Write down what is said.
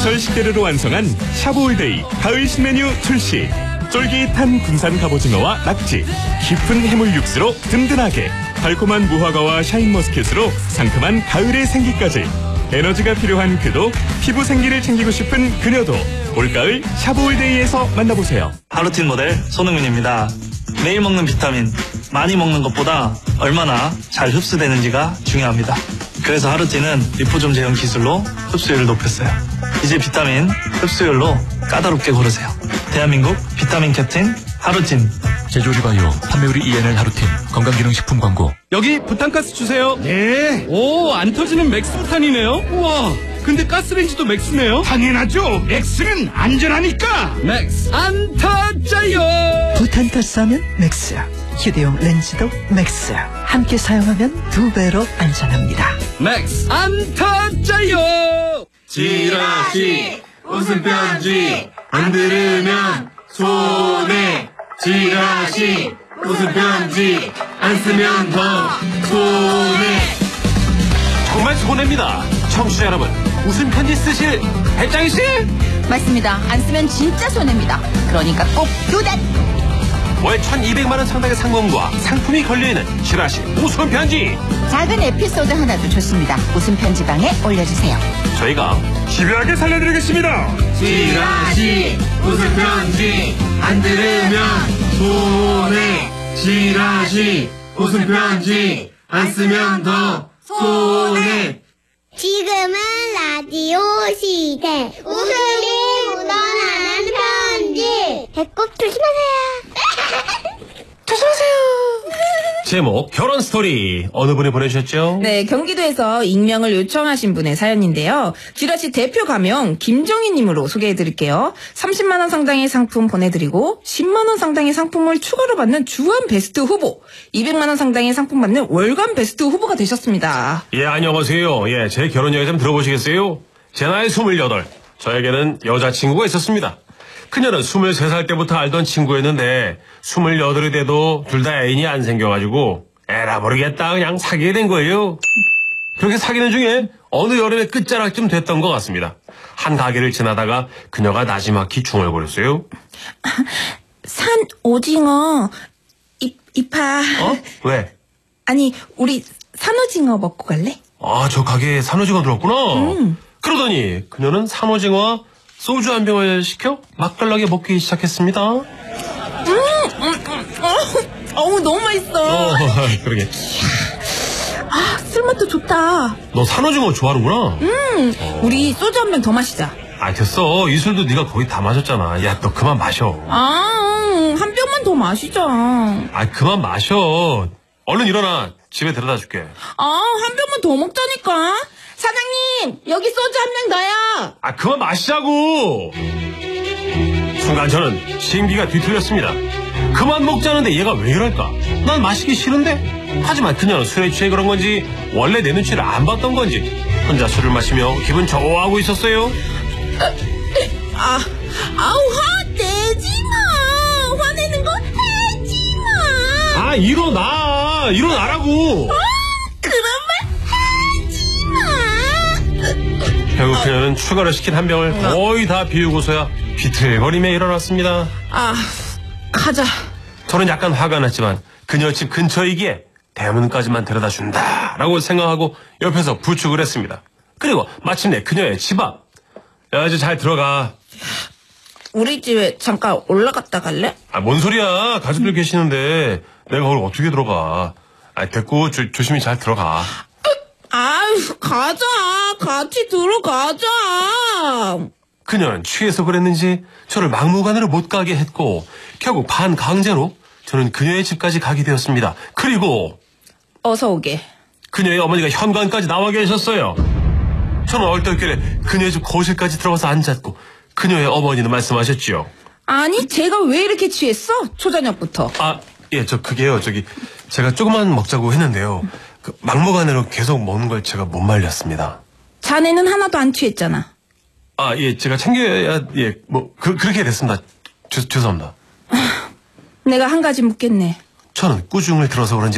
제철 식재료로 완성한 샤브올데이 가을 신메뉴 출시. 쫄깃한 군산 갑오징어와 낙지, 깊은 해물 육수로 든든하게, 달콤한 무화과와 샤인머스켓으로 상큼한 가을의 생기까지. 에너지가 필요한 그도, 피부 생기를 챙기고 싶은 그녀도 올가을 샤브올데이에서 만나보세요. 하루틴 모델 손흥민입니다. 매일 먹는 비타민, 많이 먹는 것보다 얼마나 잘 흡수되는지가 중요합니다. 그래서 하루틴은 리포좀 제형 기술로 흡수율을 높였어요. 이제 비타민 흡수율로 까다롭게 고르세요. 대한민국 비타민 캡틴 하루틴. 제조리바이오 판매우리 ENL 하루틴 건강기능식품 광고. 여기 부탄가스 주세요. 네. 오, 안 터지는 맥스 부탄이네요. 우와, 근데 가스레인지도 맥스네요. 당연하죠. 맥스는 안전하니까. 맥스 안 터져요. 부탄가스 하면 맥스야. 휴대용 렌즈도 맥스야. 함께 사용하면 2배로 안전합니다. 맥스 안 터져요. 지라시 웃음 편지 안 들으면 손해. 지라시 웃음 편지 안 쓰면 더 손해. 정말 손해입니다. 청취자 여러분, 웃음 편지 쓰실 배짱이 씨? 맞습니다. 안 쓰면 진짜 손해입니다. 그러니까 꼭 두댓. 월 1,200만 원 상당의 상품과 상품이 걸려있는 지라시 웃음 편지. 작은 에피소드 하나도 좋습니다. 웃음 편지방에 올려주세요. 저희가 집요하게 살려드리겠습니다. 지라시 웃음 편지 안 들으면 손해. 지라시 웃음 편지 안 쓰면 더 손해. 지금은 라디오 시대. 웃음이 묻어나는 편지. 배꼽 조심하세요. 조심하세요. 제목 결혼 스토리. 어느 분이 보내주셨죠? 네, 경기도에서 익명을 요청하신 분의 사연인데요. 지라시 대표 가명 김정희님으로 소개해드릴게요. 30만 원 상당의 상품 보내드리고 10만 원 상당의 상품을 추가로 받는 주간 베스트 후보, 200만 원 상당의 상품 받는 월간 베스트 후보가 되셨습니다. 예, 안녕하세요. 예, 제 결혼 이야기 좀 들어보시겠어요? 제 나이 28. 저에게는 여자친구가 있었습니다. 그녀는 23살 때부터 알던 친구였는데 28이 돼도 둘 다 애인이 안 생겨가지고 에라 모르겠다 그냥 사귀게 된 거예요. 그렇게 사귀는 중에 어느 여름의 끝자락쯤 됐던 것 같습니다. 한 가게를 지나다가 그녀가 나지막히 중얼거렸어요. 산 오징어 이파. 어? 왜? 아니, 우리 산오징어 먹고 갈래? 아, 저 가게에 산오징어 들었구나. 그러더니 그녀는 산오징어와 소주 한 병을 시켜 맛깔나게 먹기 시작했습니다. 어우, 너무 맛있어. 그러게. 아, 술맛도 좋다. 너 산오징어 좋아하는구나. 우리 소주 한 병 더 마시자. 아, 됐어. 이 술도 네가 거의 다 마셨잖아. 야, 너 그만 마셔. 한 병만 더 마시자. 아, 그만 마셔. 얼른 일어나. 집에 데려다 줄게. 한 병만 더 먹자니까. 사장님, 여기 소주 한 병 더요. 아, 그만 마시자고. 순간 저는 심기가 뒤틀렸습니다. 그만 먹자는데 얘가 왜 이럴까? 난 마시기 싫은데? 하지만 그녀는 술에 취해 그런 건지 원래 내 눈치를 안 봤던 건지 혼자 술을 마시며 기분 좋아하고 있었어요. 아우, 화내지마. 화내는 거 하지마. 아, 일어나라고. 그런 말 하지마. 결국 그녀는 추가로 시킨 한 병을 거의 다 비우고서야 비틀거리며 일어났습니다. 가자. 저는 약간 화가 났지만 그녀 집 근처이기에 대문까지만 데려다 준다라고 생각하고 옆에서 부축을 했습니다. 그리고 마침내 그녀의 집 앞. 야, 이제 잘 들어가. 우리 집에 잠깐 올라갔다 갈래? 아, 뭔 소리야. 가족들 계시는데 내가 거기 어떻게 들어가. 아, 됐고 조심히 잘 들어가. 아유, 가자. 같이 들어가자. 그녀는 취해서 그랬는지 저를 막무가내로 못 가게 했고 결국 반강제로 저는 그녀의 집까지 가게 되었습니다. 그리고 어서 오게. 그녀의 어머니가 현관까지 나와 계셨어요. 저는 얼떨결에 그녀의 집 거실까지 들어가서 앉았고 그녀의 어머니는 말씀하셨죠. 아니, 제가 왜 이렇게 취했어? 초저녁부터. 아, 예, 그게요. 제가 조금만 먹자고 했는데요. 막무가내로 계속 먹는 걸 제가 못 말렸습니다. 자네는 하나도 안 취했잖아. 아, 예, 제가 챙겨야, 예, 그렇게 됐습니다. 죄송합니다. 내가 한 가지 묻겠네. 저는 꾸중을 들어서 그런지